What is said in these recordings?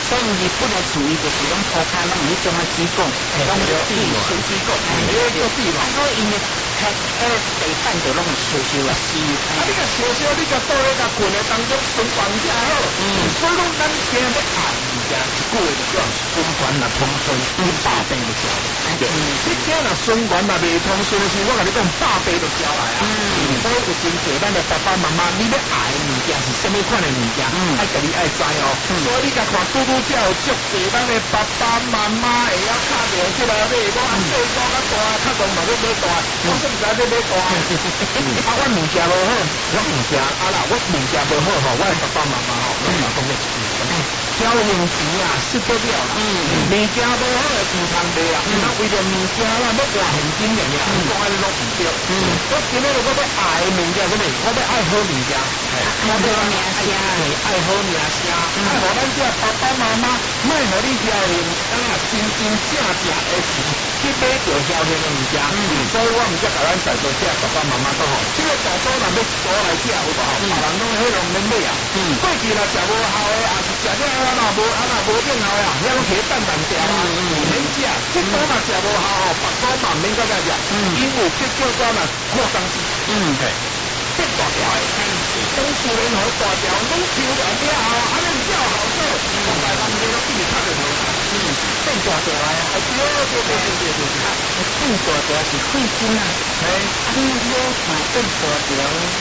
所以日本的厨艺就是拢涂骹拢迄种啊水果，拢有地熟水果，有地嘛。所以因为地板就拢烧烧啊湿。 啊，你个烧烧，你个倒咧个困的当中循环正好。所以讲咱今日要爱物件，一句话就讲循环若通顺，你百病就消。对，你今若循环若未通顺的时候，我甲你讲百病就消来啊。所以有真济咱的爸爸妈妈，你要爱的物件是什么款的物件？爱甲你爱知哦。所以你甲看拄拄才有足济咱的爸爸妈妈会晓敲着即个买，我细个较大，较大嘛要买大，我说毋知要买大。啊，我物件无好，我物件啊啦，我物件无好吼，我的爸爸妈妈吼，拢嘛讲咧一句，挑用钱啊，失得了啦。物件无好的唔通买啦，那为了物件啦，要换现金的呀，你讲安尼拢唔对。我今日我要爱物件，什么？我要爱好物件， 爱好名声， 爱好名声，爱互咱这爸爸妈妈，莫互你晓用真真正正的钱去买着晓用的物件。所以我毋则甲咱在座这爸爸妈妈讲吼，这个大嫂若要多来食有无？别人拢迄种免买啊。过去若食无效的，也是食了若无见效的，遐拢摕蛋蛋掉啊，免食。这组若食无效吼，别组嘛免再食，因为这叫做若扩张剂。变大条的，当自然好大条，拢抽了了后，安尼较好做。我台湾这拢比较的好。变大条的啊，对。 变大条是费劲啊。你好嘛变大条，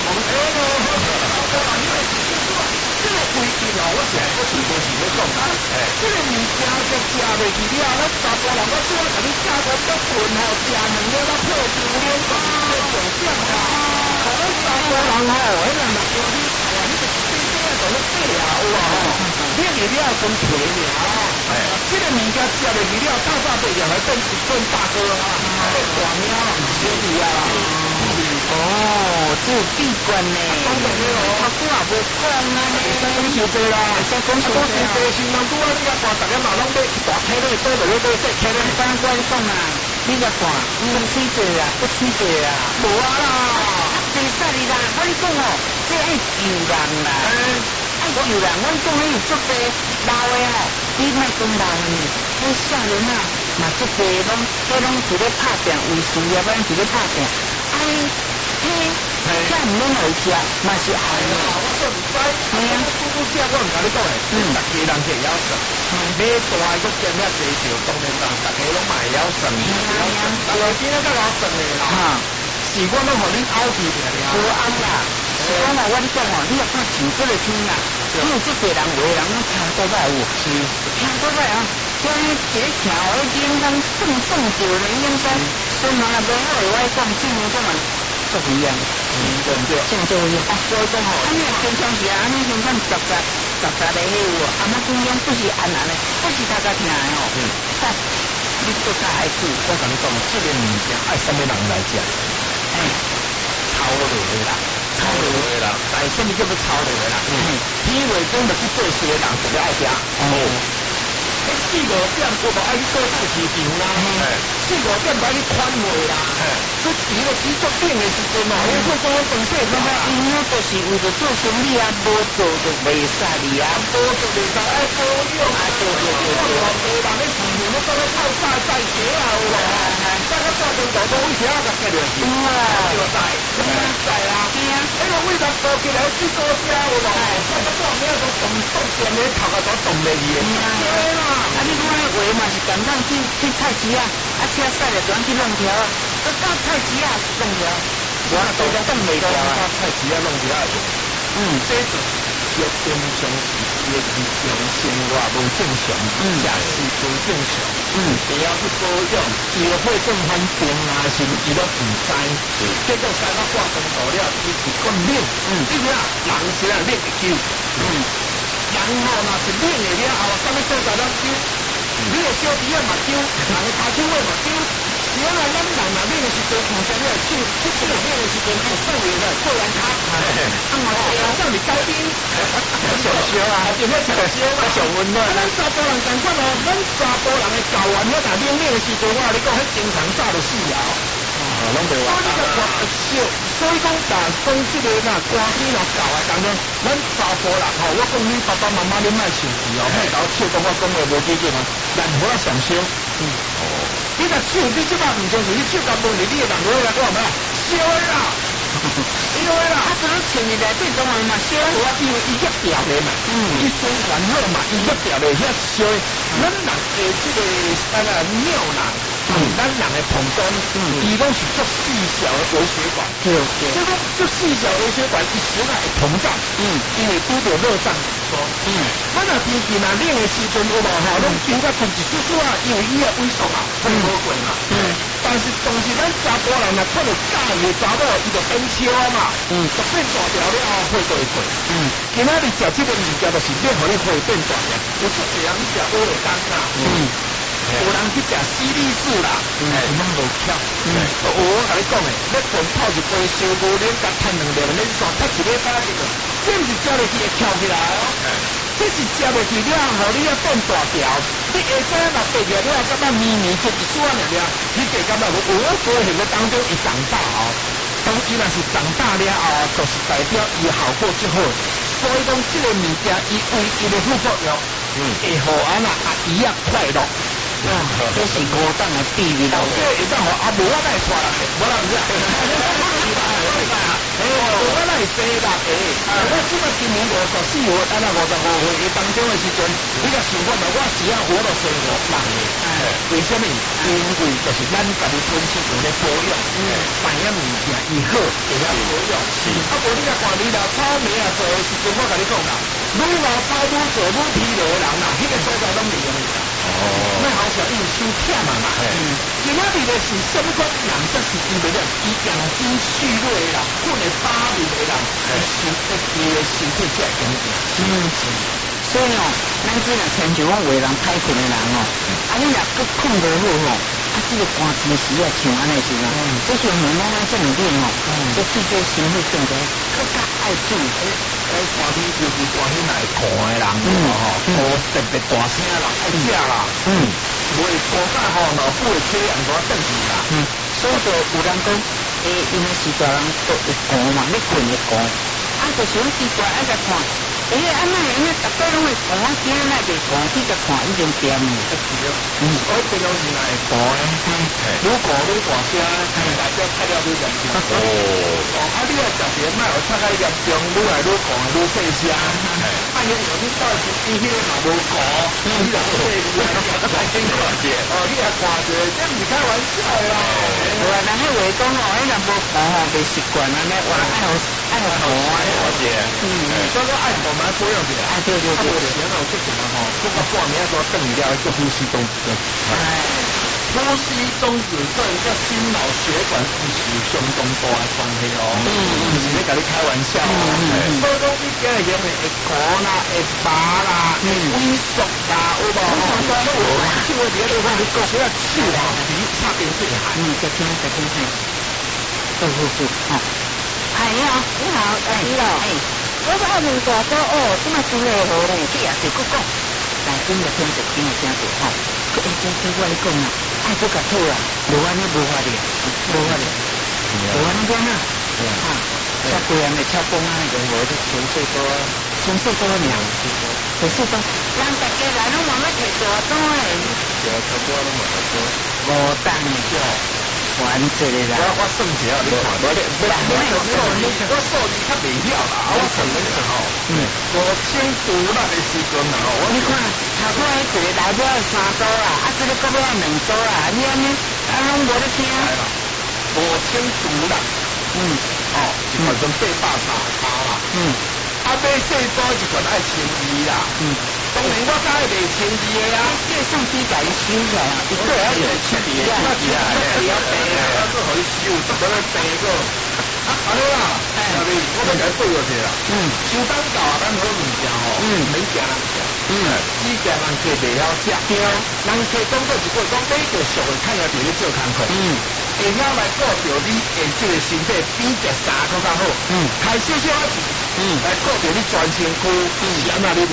这个规矩哦，我成日我是无是要讲啊。这个物件就食袂去了，我查甫人我做甲你教个不混吼，食两个我破九两，重点啦。我查甫人吼，迄个若叫你哎呀，你就是细细啊，就咧买啊，有啊吼。你去了分皮了啊，这个物件食袂去了，大大对人来变大哥啊，变大喵，小弟啊。哦，这有闭关呢。当然了，我也无讲啊，会使讲伤济啦，会使讲伤济，伤人拄啊，你甲看，大家嘛拢买一大体咧，倒落去买细体咧。当然我讲啊，你甲看，不取济啊，不取济啊，无啊啦，济使哩啦，我你讲哦，这爱救人啦，爱救人，我讲迄有足济老的吼，你莫讲老的，迄少年啊，嘛足济拢，迄拢是咧拍拼，为事业咱是咧拍拼。这唔免好食，嘛是爱的。我说唔知，拄拄只我唔甲你讲诶，大家人会晓算，买大个佮减遐济少，当然啦，大家拢嘛会晓算，但是今仔较好算诶啦，是我拢互你拗去尔。无啱啦，是讲话我你讲哦，你要看上这个天啦，因为这个人有的人拢听过歹有，是听过歹啊，像一个听我一点讲动着的应该。所以嘛，袂好的，我讲正面讲嘛，足不一样，对不对？正就一样。所以讲吼，安尼平常时啊，安尼平常杂的迄有，阿妈中央不是安安的，不是大家听的吼。你做较爱煮，我甲你讲，这个物件爱什么人来食？炒落的啦，炒落的啦，但什么叫做炒落的啦？以为讲着去做事的人特别爱食。4、5点我无爱去做菜市场啦，4、5点爱去款货啦，出钱了起足顶的时阵嘛，我说讲饭菜怎么因为就是为着做生意啊，无做就袂使哩啊，无做袂使爱保养啊，对，人的市场都做咧透早再节啊，有无？大家做成大多为啥个结了是？就在啦，迄个为了多起来去多家有无？大家做咩都动电咧，头壳都动袂去的。啊！你讲迄话嘛是简单去菜市啊，车驶了转去弄条，到菜市啊弄条，我都讲袂到啊，菜市啊弄条啊。这就是要平常时的日常生活无正常，食事无正常，会晓去保养，伊就会更反病啊，是毋伊都唔知，结果使到挂工作了，伊是讲冷，你听人是啊冷会救，人吼若是冷的了后，啥物做在咱救？你个小弟啊嘛丢，人个骹手尾嘛丢。只要咱人若冷的时阵，看见你个手，去冷的时阵，送你个做完卡，送你高冰，小烧啊，点个小烧啊，上温暖。咱查甫人共款哦，咱查甫人的睾丸，我若冷的时阵，我甲你讲，迄经常炸就死啊。 拢袂话。所以讲，讲即个呐，歌星若教啊，当然，咱查甫人吼，我讲你爸爸妈妈你莫生气哦，莫搞笑，讲我讲话无记劲啊，人好啊上烧。你若手，你即摆毋就是你手甲问题，你个人好来讲咩？烧的啦，烧的啦。 啊，所以穿的内底当然嘛烧。 我因为伊热掉的嘛，伊循环好嘛，伊热掉的遐烧的，咱人的即个尿囊。咱人的膀胱，伊拢是足细小的微血管， 对， 所以讲足细小微血管，伊时来会膨胀，因为拄着热胀冷缩，咱若天气若冷的时阵有无吼，拢经过控制叔叔啊，因为伊的萎缩啊，会无过嘛，但是当时咱查甫人若看到介意的查某，伊就变超嘛，就变大条了后，血就会过，今仔日食即个物件，就是要互你血变大条，有出济人食乌的干啦，有人去食西力士啦，是咱无巧。我甲你讲诶，要炖泡一杯烧牛奶，甲趁2粒面线，拍一礼拜这个，这毋是食落去会翘起来哦。这是食落去了后，你要变大条。你下晡若爬起来了，感觉绵绵就一撮尔了，你就感觉无？所以迄个当中伊长大哦，当伊若是长大了后，就是代表伊效果最好。所以讲，这个物件伊为伊的副作用，会互安那阿姨啊快乐。 这是高档的秘密咯。 这会当互啊，无我来带人的，无人唔知。我来坐啦，我即摆今年54岁，安那55岁，伊当中的时阵，你甲想看嘛，我是要活到生活人的。为什么？因为就是咱家己本身有咧保养，产业物件伊好，会晓保养。是，啊无你若看你老草莓啊做的时阵，我甲你讲啦，愈老草愈做愈疲劳的人啦，迄个所在拢袂用啦。那好小因为伤忝嘛嘛。今仔日的是什么款人？则是因为咧，伊养精蓄锐的人，混会发明的人，伊的身体才会强健。 所以哦，咱只若亲像我为人歹困的人哦，啊你若搁困无好吼，啊这个寒天时啊像安尼时阵，这时候咱这么冷哦，这对这身体变得更加爱注意。 寒天就是寒天来寒的人，特别大声人爱食啦，袂高甲吼脑部的缺氧都要等去啦。 所以就有人讲，因为是大人都会寒嘛，你困会寒，啊就是讲奇怪，啊甲看。安那大家拢会寒，今仔日袂寒，去甲看已经变了。 我平常时来寒的，愈寒愈大声，大家看了愈严重。啊，你要食点卖，有擦开严重，愈来愈寒，愈细声。啊，因为你到时天气嘛无寒，你就会来辛苦些。你也看者，这唔是开玩笑啦。 有啊，人迄话讲哦，迄若无寒吼，袂习惯安尼，话爱好寒啊。 所以说爱寒嘛，保养起来。 对。 啊，无钱哦，这什么吼？这个半暝说等了，就呼吸中止。呼吸中止对一个心脑血管是相当大的关系哦。不是咧，甲你开玩笑。所以讲你今日用的会寒啦，会麻啦，会萎缩啦，有无？手的底下你看，你讲不要手啊，你擦边最寒。 再听。好。哎呀，你好，你好，我是澳门大哥哦，这么真的好嘞，这也是个讲，但真的听着吼，这我你讲啦，爱不甲吐啦，无安尼无法的，无安尼变啦，超贵人的超公安的我就纯粹多娘，纯粹多，咱大家来拢慢慢摕大多诶， 差不多拢嘛差不多， 无当的玩这个啦， 我算一下，你看，我数字较袂晓啦，我承认吼，5000度那个时阵啦， 你看，头拄迄一个内表3度啦，啊，这个搁要2度啦，你安尼，拢无咧听。 5000度啦，一块钟830啦，啊，买细包一罐爱1200啦，当然我早会卖1200的啊， 这上机甲伊收起来啊， 一个要1200，那是啊，你要赔啊，要做好伊收，做不了赔个。好啦，我们来对落去啦。收单到啊，咱好物件吼，免惊人食，只惊人客袂晓食。对，人客讲过一句，讲买着俗的，看下伫咧做工课。会晓来顾着你的这个身体比食啥更较好。开少少钱，来顾着你全身躯是安那你玩。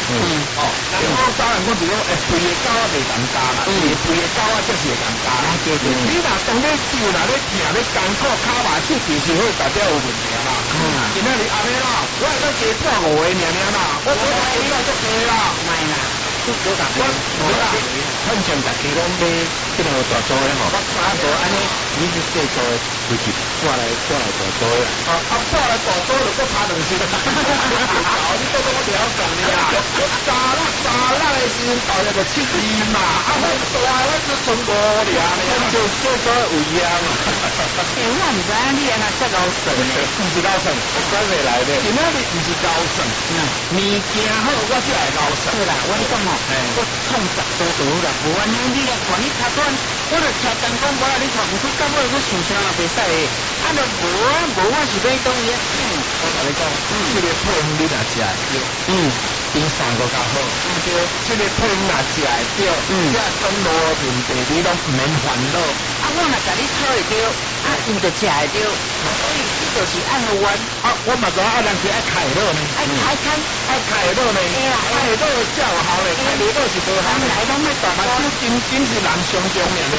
哦，然后当然我是讲，肥的狗啊袂当加啦，肥的狗啊就是会当加啦。你若当咧手若咧疼咧艰苦骹麻手其实会代表有问题啦。今仔日安尼啦，我会当加破5个尔啦，我加就加啦， 唔系啦。 我反正大家拢买这个大组的吼，我无安尼，你是细组的，就是挂来大组的。 挂来大组就搁差2斤，你都跟我聊讲的啦。沙拉的时候大约就7斤嘛，大那就剩5两， 就细组有样。我唔知你安那这高省呢？ 不是高省，我转回来的。今仔日不是高省，物件好我才会高省。 对啦，我讲哦。我创10多度啦，无安尼你来看你拍短，我就听人讲无啦，你看毋过到尾我想啥也袂使的，啊就无我是要当伊我同你讲，这个配方你若食会着，比3个较好。对，这个配方若食会着，这种无问题你拢毋免烦恼。 啊，我若甲你讨会着，啊，伊就食会着，所以你就是按个弯。 啊，我嘛知啊，人是爱开肉呢， 爱开肉呢，开肉才有效嘞，开肉是无效的。 来拢要大嘛，真是人上中了呢。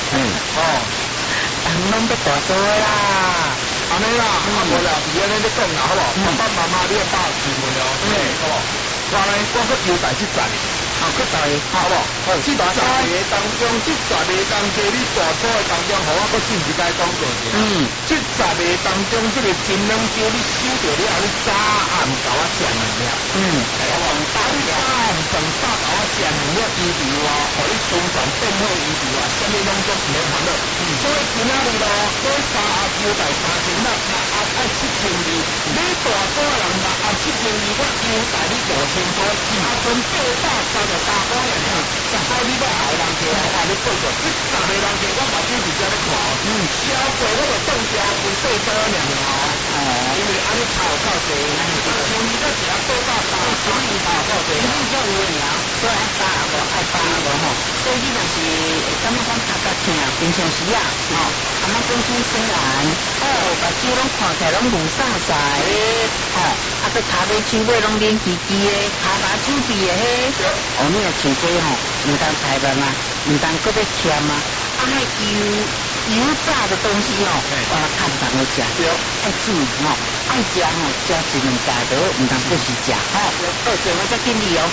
人拢要大多啦， 安尼啦，无啦，是安尼你讲啦，好不好？爸爸妈妈你要把握机会哦，好不好？我呢，我搁优待7集。 搁大个， 好不好？7集个当中，7集个当中，你大组的当中，互我搁进一解讲过者。7集个当中，这个金龙椒你收着了，你早暗甲我食2粒。早暗上早甲我食2粒鱼油啊，互你循环变好鱼油啊，什么拢总唔免烦恼。所以今仔日咯，这3盒优待3000粒，那盒爱7000二，你大组的人嘛盒7000二，我优待你5000块，啊，剩833个大包人啊，10包你要后人客，我你过过，你10个人客，我目睭直接咧看，消费我就当交分最多2哦，因为安尼炒够济，1000二再食多到3，1000二炒够济， 你叫有名，都爱8个，爱8个吼，所以你若是感觉讲头壳疼，平常时啊，阿妈讲起虽然，目睭拢看起来拢无啥晒，啊个骹尾手尾拢黏叽叽的，骹麻手臂的迄，你若穿过吼，唔当排卵啊，唔当搁要欠啊，啊迄油炸的东西哦，看人来食，爱注意吼，爱食吼，食1、2家都唔当过时食，电话再建议哦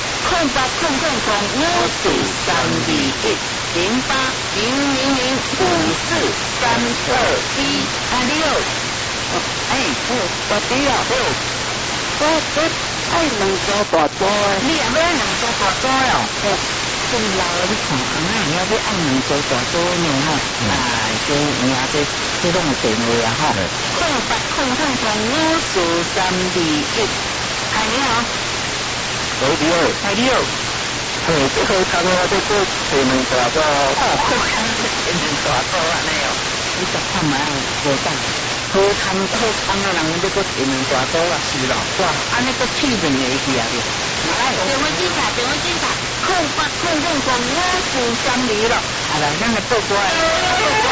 ，0800054321。0800054321，大弟啊，我爱2组大组的，你也要2组大组哦，真老你看，你要按2组大组呢吼，这拢有电话啊吼，0800054321，你好，你好。 这个他说这个水门大个， 水门大个安尼哦，你十看买无当，好汤的人这个水门大个啊， 是啦， 哇，安尼个气氛会去啊的，来，电话警察，0800054321了，好了，咱来报过来。